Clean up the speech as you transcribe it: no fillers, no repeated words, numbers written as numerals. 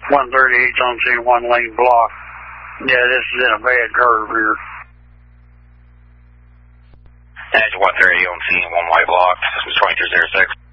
138's on scene, 1 lane block. Yeah, this is in a bad curve here. That's 130 on scene, 1 white block. This was 2306.